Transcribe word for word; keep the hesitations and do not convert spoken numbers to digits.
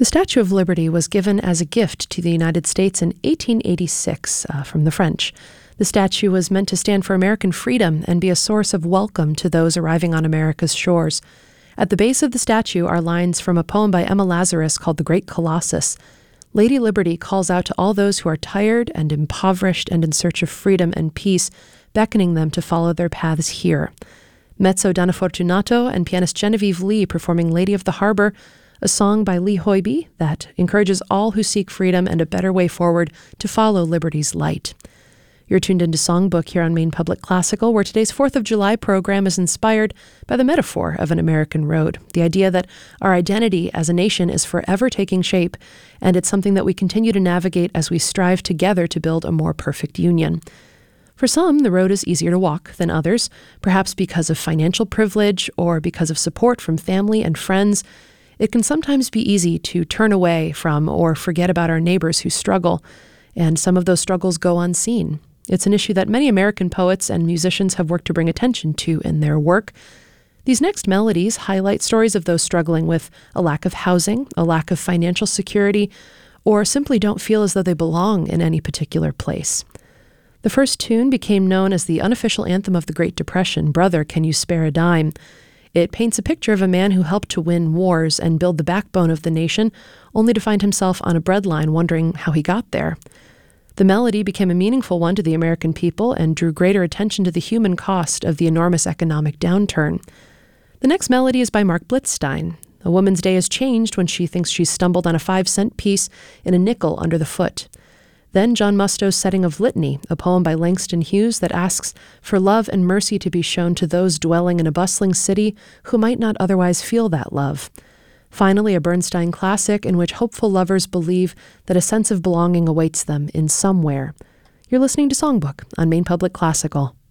The Statue of Liberty was given as a gift to the United States in eighteen eighty-six uh, from the French. The statue was meant to stand for American freedom and be a source of welcome to those arriving on America's shores. At the base of the statue are lines from a poem by Emma Lazarus called The Great Colossus. Lady Liberty calls out to all those who are tired and impoverished and in search of freedom and peace, beckoning them to follow their paths here. Mezzo Donna Fortunato and pianist Genevieve Lee performing Lady of the Harbor, a song by Lee Hoiby that encourages all who seek freedom and a better way forward to follow liberty's light. You're tuned into Songbook here on Maine Public Classical, where today's fourth of July program is inspired by the metaphor of an American road, the idea that our identity as a nation is forever taking shape, and it's something that we continue to navigate as we strive together to build a more perfect union. For some, the road is easier to walk than others, perhaps because of financial privilege or because of support from family and friends. It can sometimes be easy to turn away from or forget about our neighbors who struggle, and some of those struggles go unseen. It's an issue that many American poets and musicians have worked to bring attention to in their work. These next melodies highlight stories of those struggling with a lack of housing, a lack of financial security, or simply don't feel as though they belong in any particular place. The first tune became known as the unofficial anthem of the Great Depression, Brother, Can You Spare a Dime? It paints a picture of a man who helped to win wars and build the backbone of the nation, only to find himself on a breadline wondering how he got there. The melody became a meaningful one to the American people and drew greater attention to the human cost of the enormous economic downturn. The next melody is by Mark Blitzstein. A woman's day is changed when she thinks she's stumbled on a five-cent piece in a nickel under the foot. Then John Musto's setting of Litany, a poem by Langston Hughes that asks for love and mercy to be shown to those dwelling in a bustling city who might not otherwise feel that love. Finally, a Bernstein classic in which hopeful lovers believe that a sense of belonging awaits them in somewhere. You're listening to Songbook on Maine Public Classical.